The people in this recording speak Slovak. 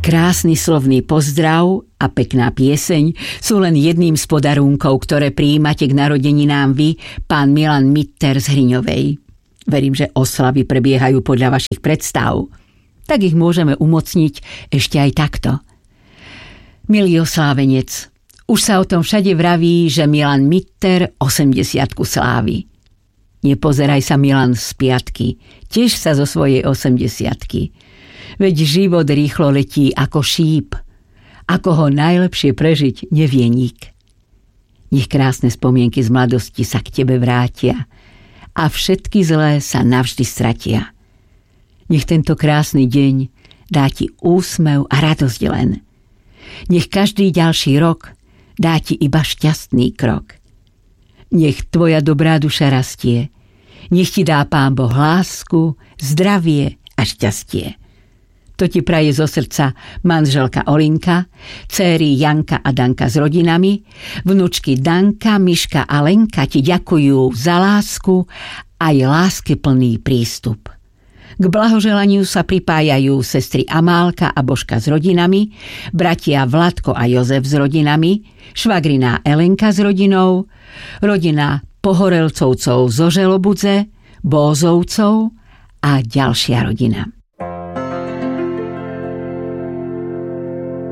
Krásny slovný pozdrav a pekná pieseň sú len jedným z podarúnkov, ktoré prijímate k narodeninám vy, pán Milan Mitter z Hriňovej. Verím, že oslavy prebiehajú podľa vašich predstav. Tak ich môžeme umocniť ešte aj takto. Milý oslávenec, už sa o tom všade vraví, že Milan Mitter 80-ku slávi. Nepozeraj sa, Milan, z piatky, tiež sa zo svojej 80-ky. Veď život rýchlo letí ako šíp. Ako ho najlepšie prežiť, nevie nik. Nech krásne spomienky z mladosti sa k tebe vrátia a všetky zlé sa navždy stratia. Nech tento krásny deň dá ti úsmev a radosť len. Nech každý ďalší rok dá ti iba šťastný krok. Nech tvoja dobrá duša rastie. Nech ti dá Pán Boh lásku, zdravie a šťastie. To ti praje zo srdca manželka Olinka, céry Janka a Danka s rodinami, vnučky Danka, Miška a Lenka ti ďakujú za lásku aj láskyplný prístup. K blahoželaniu sa pripájajú sestry Amálka a Božka s rodinami, bratia Vladko a Jozef s rodinami, švagriná Elenka s rodinou, rodina Pohorelcovcov zo Želobudze, Bózovcov a ďalšia rodina.